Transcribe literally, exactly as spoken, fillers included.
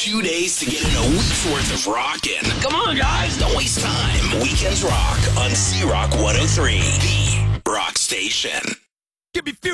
two days to get in a week's worth of rockin'. Come on, guys, don't waste time. Weekends Rock on C-Rock one oh three, the rock station. Give me fuel.